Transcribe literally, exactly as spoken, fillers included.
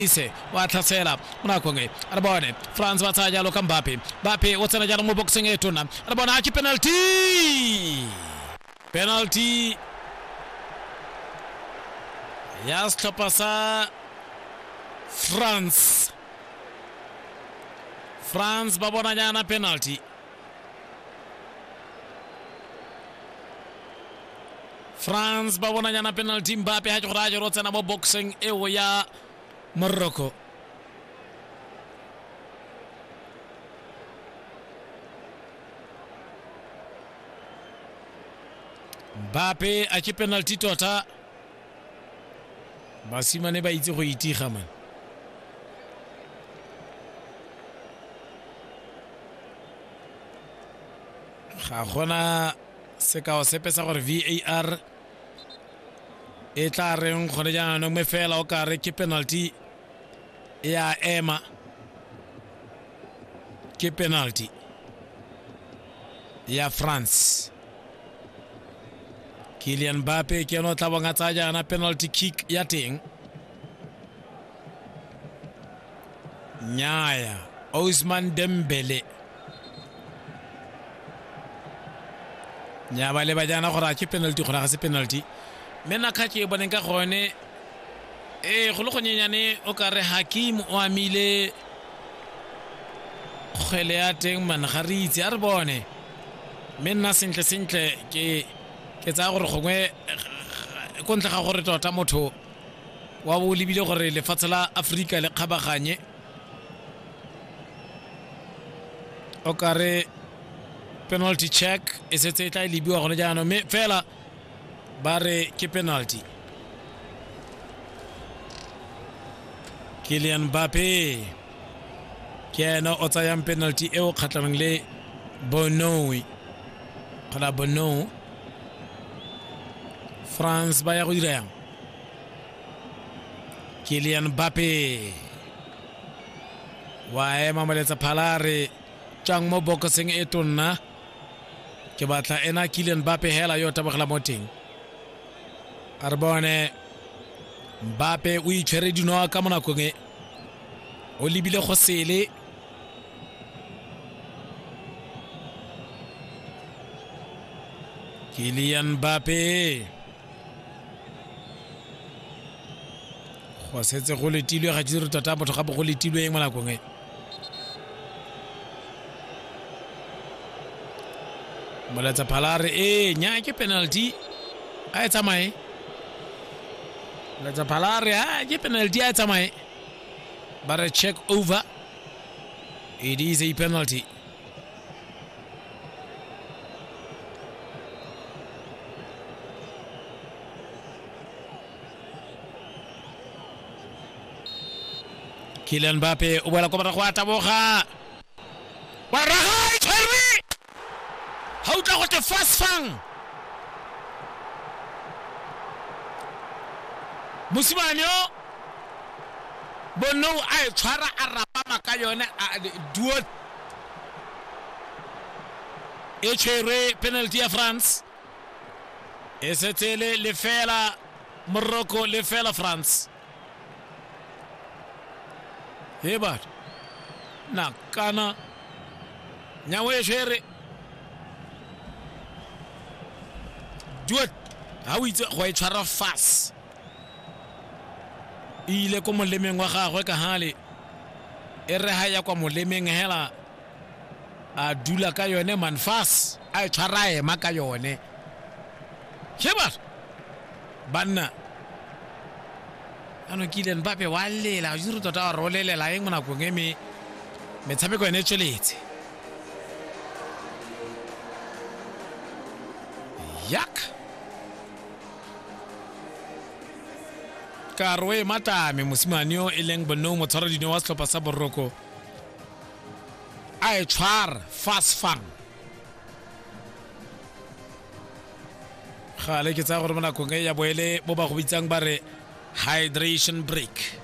ise wa thasela mnakongwe arabone France batsaja lo Mbappe Mbappe wotsana jana mo boxing etona arabona aki penalty penalty ya stopasa France France babona jana penalty France babona jana penalty Mbappe ha jora jora tsana mo boxing ewo ya Morocco Mbappe a ke penalty tota basimane ba itse go itiga man ga gona sekao sepe sa gore V A R e tla reng gone jaanong me fela o ka re ke penalty ya ema ke penalty ya France Kylian Mbappe ke no tla bonga tsa jana penalty kick ya teng nyaya Ousmane Dembele nya ba le ba jana gore ke penalty gore ga se penalty mena ka ke bone ka gone e go le go nyenyane o ka re Hakim o amile kgwele ya teng man ga re itse a re bone mena sentle sentle ke ke tsa gore gongwe go ntla ga gore tota motho wa bo lebile gore lefatshe la Afrika le kgabaganye o ka re penalty check e setse tla libiwa gone jaanong me fela ba re ke penalty Kylian Mbappe ke ena o tsayang penalty e o kgatlanang le Bono kgala Bono France ba ya go dira yang Kylian Mbappe wa ema maletsa phalare tsang mo boxing e tonna ke batla ena Kylian Mbappe hela yo tabagela mo teng arbone Mbappe o itshwere dino ka monako nge o libile go sele Kylian Mbappe go setse go letilwe ga dire tota motho ga go letilwe eng monako nge moletsa phalare e nya ke penalty a etsa mai letsa phalare a ke penalty a etsa mai but a check over it is a penalty Kylian Mbappe o boela go batla go ataboga wa raga tshwere ha o tla go te fast fang Mosimane Bono a tshwara a rapa maka yone a duo e tshwere penalty ya France e setele le fela Morocco le fela France heba na kana nyawe tshwere duo ha o itse go e tshwara fast ile ko molemeng wa gagwe ka hale e re ha ya kwa molemeng hela a dula ka yone manfas a tshwara e maka yone sheba banna ano Kylian Mbappe wa lela juru tota rolelela eng mona go ngeme metshameko ene tšheletse yak Karwe matame Mosimane e leng Bono motshwara dino wa setlhopha sa Morocco a e tshwara fast fang gale ke tsa gore mona go nge ya boele bo ba go bitsang ba re hydration break.